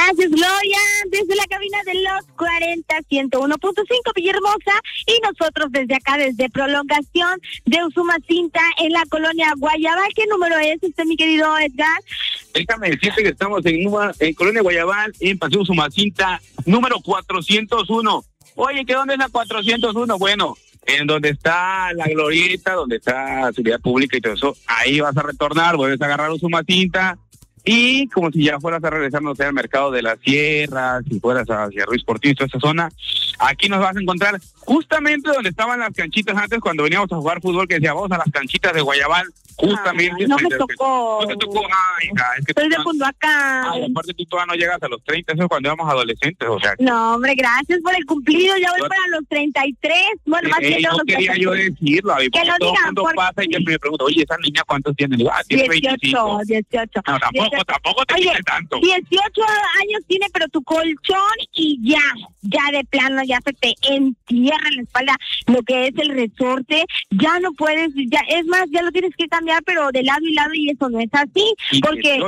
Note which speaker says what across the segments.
Speaker 1: Gracias, Gloria, desde la cabina de los 40, 101.5 Villahermosa, y nosotros desde acá, desde Prolongación de Usumacinta, en la colonia Guayabal. ¿Qué número es mi querido Edgar?
Speaker 2: Déjame decirte que estamos en colonia Guayabal, en Paseo Usumacinta, número 401. Oye, ¿qué dónde es la 401? Bueno, en donde está la glorieta, donde está seguridad pública y todo eso, ahí vas a retornar, vuelves a agarrar Usumacinta, y como si ya fueras a regresar, no sé, al mercado de la Sierra, si fueras hacia Ruiz Portillo, toda esa zona, aquí nos vas a encontrar justamente donde estaban las canchitas antes cuando veníamos a jugar fútbol, que decía, vamos a las canchitas de Guayabal, justamente.
Speaker 1: Ay, no me tocó.
Speaker 2: No te tocó, hija, es que
Speaker 1: estoy de Cunduacán.
Speaker 2: Ay, aparte tú todavía no llegas a los 30, eso es cuando éramos adolescentes, o sea.
Speaker 1: No, hombre, gracias por el cumplido, ya voy para los 33, bueno, más que
Speaker 2: no quería yo decirlo, a mí, porque todo el mundo pasa y siempre me pregunto, oye, esa niña ¿cuántos tiene? Digo, tiene 18. 18. No, tampoco te quiten tanto.
Speaker 1: 18 años tiene, pero tu colchón y ya de plano, ya se te entierra en la espalda lo que es el resorte, ya no puedes, ya es más, ya lo tienes que cambiar, pero de lado y lado, y eso no es así, porque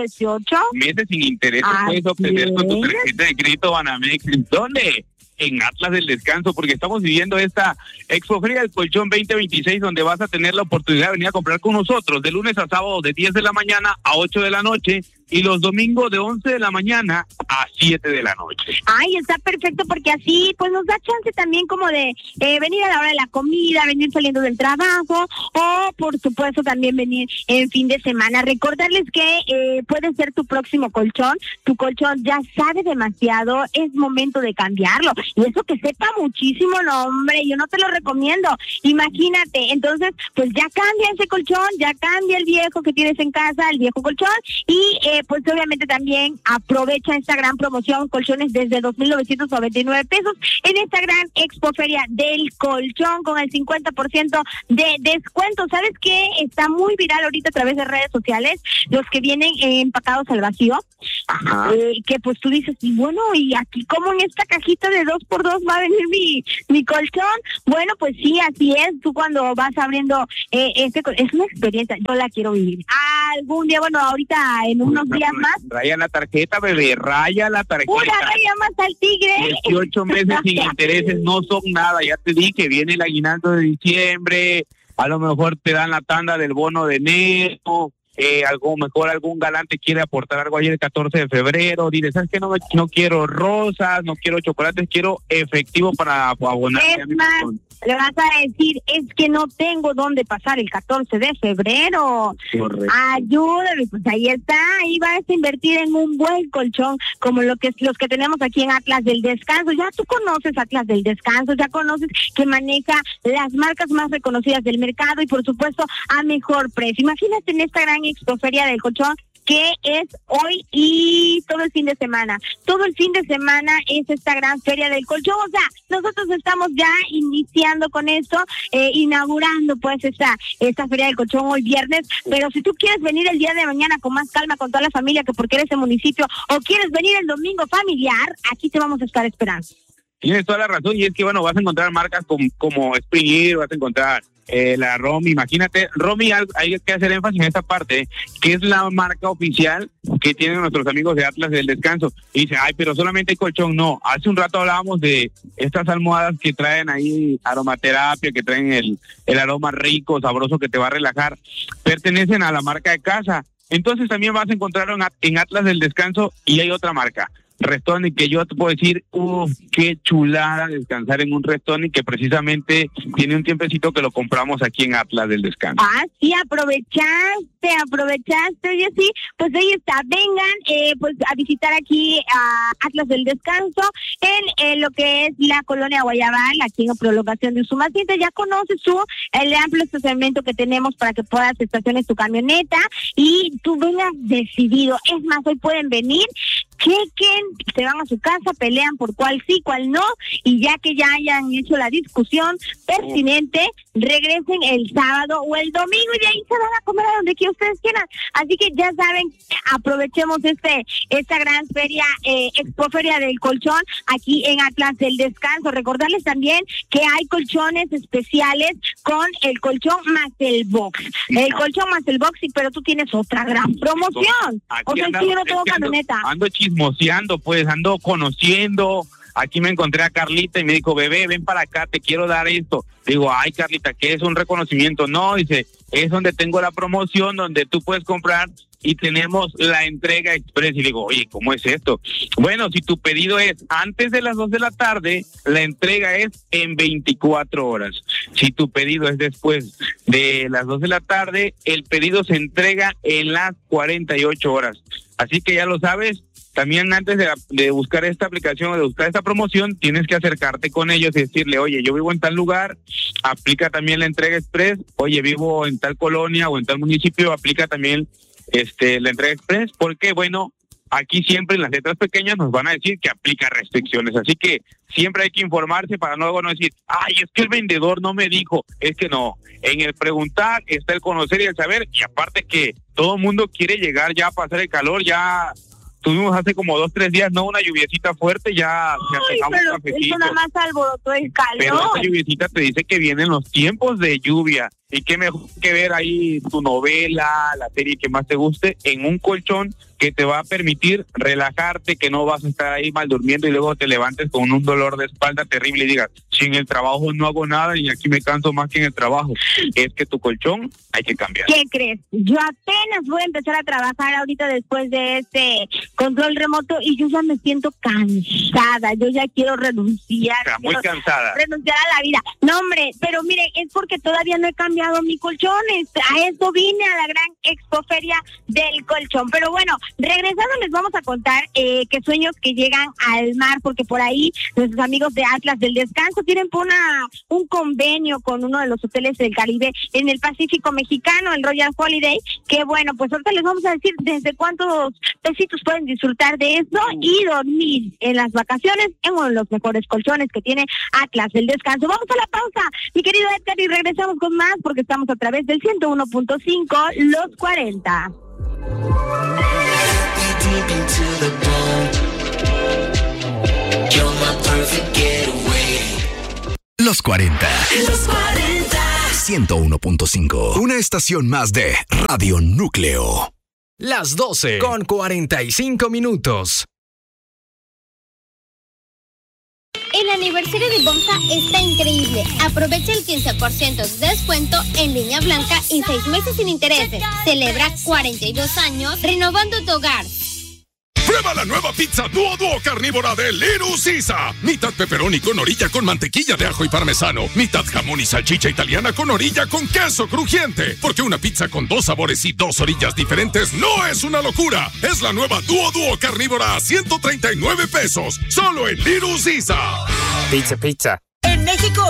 Speaker 1: 18
Speaker 2: meses sin interés puedes obtener con tu tarjeta de crédito Banamex. ¿Dónde? En Atlas del Descanso, porque estamos viviendo esta Expoferia del Colchón 2026, donde vas a tener la oportunidad de venir a comprar con nosotros de lunes a sábado de 10 de la mañana a 8 de la noche y los domingos de 11 de la mañana a 7 de la noche.
Speaker 1: Ay, está perfecto, porque así pues nos da chance también como de venir a la hora de la comida, venir saliendo del trabajo, o por supuesto también venir en fin de semana. Recordarles que puede ser tu próximo colchón, tu colchón ya sabe demasiado, es momento de cambiarlo, y eso que sepa muchísimo, no hombre, yo no te lo recomiendo, imagínate. Entonces pues ya cambia ese colchón, ya cambia el viejo que tienes en casa, el viejo colchón, y pues obviamente también aprovecha esta gran promoción, colchones desde 2,999 pesos en esta gran expoferia del colchón con el 50% de descuento. ¿Sabes qué? Está muy viral ahorita a través de redes sociales, los que vienen empacados al vacío. Ajá. Que pues tú dices, y bueno, y aquí como en esta cajita de 2x2 va a venir mi colchón. Bueno, pues sí, así es. Tú cuando vas abriendo es una experiencia, yo la quiero vivir algún día. Bueno, ahorita en unos días más.
Speaker 2: Raya la tarjeta, bebé, raya la tarjeta.
Speaker 1: Una raya más al tigre.
Speaker 2: 18 meses sin intereses no son nada, ya te dije, viene el aguinaldo de diciembre, a lo mejor te dan la tanda del bono de enero, algún galán te quiere aportar algo ayer el 14 de febrero, dile, ¿sabes qué? No quiero rosas, no quiero chocolates, quiero efectivo para abonar.
Speaker 1: Es más, le vas a decir, es que no tengo dónde pasar el 14 de febrero.
Speaker 2: Correcto.
Speaker 1: Ayúdame, pues ahí está, ahí vas a invertir en un buen colchón, como los que tenemos aquí en Atlas del Descanso. Ya tú conoces Atlas del Descanso, ya conoces que maneja las marcas más reconocidas del mercado y por supuesto a mejor precio. Imagínate en esta gran expoferia del colchón, que es hoy y todo el fin de semana. Todo el fin de semana es esta gran feria del colchón. O sea, nosotros estamos ya iniciando con esto, inaugurando pues esta feria del colchón hoy viernes. Pero si tú quieres venir el día de mañana con más calma, con toda la familia, que porque eres de municipio, o quieres venir el domingo familiar, aquí te vamos a estar esperando.
Speaker 2: Tienes toda la razón, y es que bueno, vas a encontrar marcas como Spring, vas a encontrar la Romy. Imagínate, Romy, hay que hacer énfasis en esta parte, que es la marca oficial que tienen nuestros amigos de Atlas del Descanso. Y dice, ay, pero solamente hay colchón. No, hace un rato hablábamos de estas almohadas que traen ahí aromaterapia, que traen el aroma rico, sabroso, que te va a relajar. Pertenecen a la marca de casa. Entonces también vas a encontrar en Atlas del Descanso, y hay otra marca, Restonic, que yo te puedo decir, qué chulada descansar en un Restonic, que precisamente tiene un tiempecito que lo compramos aquí en Atlas del Descanso.
Speaker 1: Ah, sí, aprovechaste, oye, sí, pues ahí está, vengan pues a visitar aquí a Atlas del Descanso en lo que es la colonia Guayabal, aquí en Prolongación de Usumacinta. Ya conoces tú el amplio estacionamiento que tenemos para que puedas estaciones tu camioneta y tú vengas decidido. Es más, hoy pueden venir, chequen, se van a su casa, pelean por cuál sí, cuál no, y ya que ya hayan hecho la discusión pertinente, regresen el sábado o el domingo y de ahí se van a comer a donde ustedes quieran. Así que ya saben, aprovechemos esta gran feria, Expoferia del Colchón aquí en Atlas del Descanso. Recordarles también que hay colchones especiales con el colchón más el box. El colchón más el box, pero tú tienes otra gran promoción. O sea, yo no tengo camioneta.
Speaker 2: Ando chismoseando, pues, ando conociendo. Aquí me encontré a Carlita y me dijo, bebé, ven para acá, te quiero dar esto. Digo, ay, Carlita, ¿qué es un reconocimiento? No, dice, es donde tengo la promoción, donde tú puedes comprar y tenemos la entrega express. Y digo, oye, ¿cómo es esto? Bueno, si tu pedido es antes de las 2 de la tarde, la entrega es en 24 horas. Si tu pedido es después de las 2 de la tarde, el pedido se entrega en las 48 horas. Así que ya lo sabes. También antes de buscar esta aplicación o de buscar esta promoción, tienes que acercarte con ellos y decirle, oye, yo vivo en tal lugar, aplica también la entrega express, oye, vivo en tal colonia o en tal municipio, aplica también la entrega express, porque bueno, aquí siempre en las letras pequeñas nos van a decir que aplica restricciones, así que siempre hay que informarse para luego no decir, ay, es que el vendedor no me dijo. Es que no, en el preguntar está el conocer y el saber, y aparte que todo el mundo quiere llegar ya a pasar el calor, ya tuvimos hace como 2-3 días, ¿no? Una lluviecita fuerte, ya
Speaker 1: pegamos un cafecito. Eso nada más alborotó el calor.
Speaker 2: Pero esa lluviecita te dice que vienen los tiempos de lluvia. Y qué mejor que ver ahí tu novela, la serie que más te guste, en un colchón que te va a permitir relajarte, que no vas a estar ahí mal durmiendo y luego te levantes con un dolor de espalda terrible y digas, si en el trabajo no hago nada y aquí me canso más que en el trabajo. Es que tu colchón hay que cambiar.
Speaker 1: ¿Qué crees? Yo apenas voy a empezar a trabajar ahorita después de este control remoto y yo ya me siento cansada. Yo ya quiero renunciar.
Speaker 2: Está muy cansada.
Speaker 1: Renunciar a la vida. No, hombre, pero mire, es porque todavía no he cambiado mi colchón. A eso vine, a la gran Expoferia del Colchón. Pero bueno, regresando les vamos a contar que sueños que llegan al mar, porque por ahí nuestros amigos de Atlas del Descanso tienen un convenio con uno de los hoteles del Caribe en el Pacífico Mexicano, el Royal Holiday, que bueno, pues ahorita les vamos a decir desde cuántos pesitos pueden disfrutar de eso y dormir en las vacaciones en uno de los mejores colchones que tiene Atlas del Descanso. Vamos a la pausa, mi querido Edgar, y regresamos con más, porque estamos a través del 101.5, Los 40.
Speaker 3: Los 40. Los 40. 101.5. Una estación más de Radio Núcleo.
Speaker 4: Las 12 con 45 minutos.
Speaker 5: El aniversario de Bomsa está increíble. Aprovecha el 15% de descuento en línea blanca y 6 meses sin intereses. Celebra 42 años renovando tu hogar.
Speaker 6: Prueba la nueva pizza Duo carnívora de Little Caesar. Mitad pepperoni con orilla con mantequilla de ajo y parmesano. Mitad jamón y salchicha italiana con orilla con queso crujiente. Porque una pizza con 2 sabores y 2 orillas diferentes no es una locura. Es la nueva Duo carnívora a 139 pesos. Solo en Little Caesar.
Speaker 7: Pizza. En México